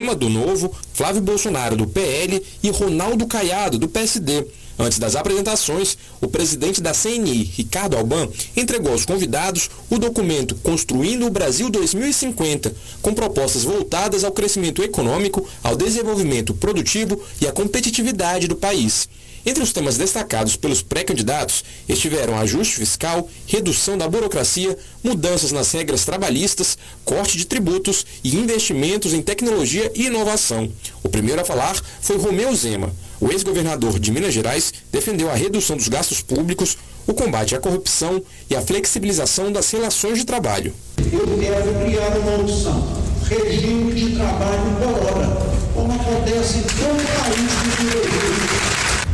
Zema, do Novo, Flávio Bolsonaro, do PL e Ronaldo Caiado, do PSD. Antes das apresentações, o presidente da CNI, Ricardo Alban, entregou aos convidados o documento Construindo o Brasil 2050, com propostas voltadas ao crescimento econômico, ao desenvolvimento produtivo e à competitividade do país. Entre os temas destacados pelos pré-candidatos estiveram ajuste fiscal, redução da burocracia, mudanças nas regras trabalhistas, corte de tributos e investimentos em tecnologia e inovação. O primeiro a falar foi Romeu Zema. O ex-governador de Minas Gerais defendeu a redução dos gastos públicos, o combate à corrupção e a flexibilização das relações de trabalho. Eu quero criar uma opção, regime de trabalho por hora, como acontece em todo o país desenvolvido.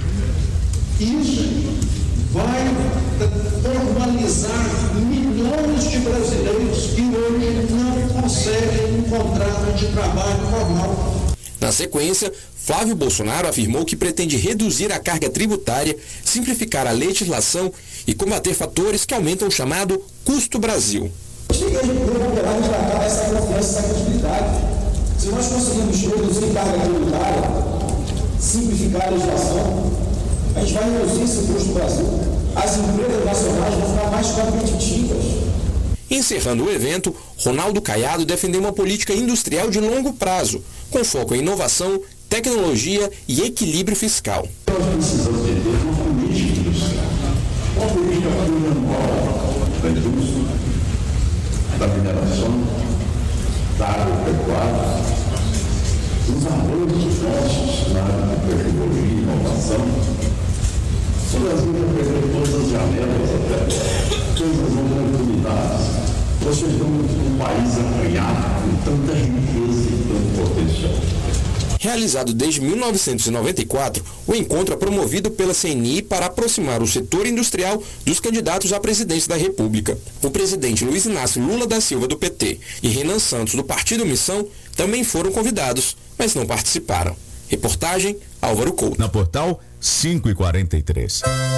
Isso vai formalizar milhões de brasileiros que hoje não conseguem um contrato de trabalho formal. Na sequência, Flávio Bolsonaro afirmou que pretende reduzir a carga tributária, simplificar a legislação e combater fatores que aumentam o chamado custo Brasil. Tem que recuperar e resgatar essa confiança, essa credibilidade. Se nós conseguirmos reduzir carga tributária, simplificar a legislação, a gente vai reduzir esse custo do Brasil. As empresas nacionais vão ficar mais competitivas. Encerrando o evento, Ronaldo Caiado defendeu uma política industrial de longo prazo, com foco em inovação, tecnologia e equilíbrio fiscal. Nós precisamos de ter uma política industrial, uma política plurianual da indústria, da mineração, da agropecuária, dos avanços nossos na área de tecnologia e inovação. O Brasil vai perder todas as janelas até agora, todas as oportunidades. Nós chegamos num país arranhado com tanta riqueza e tanto potencial. Realizado desde 1994, o encontro é promovido pela CNI para aproximar o setor industrial dos candidatos à presidência da República. O presidente Luiz Inácio Lula da Silva, do PT, e Renan Santos, do Partido Missão, também foram convidados, mas não participaram. Reportagem Álvaro Couto. Na Portal 5:43.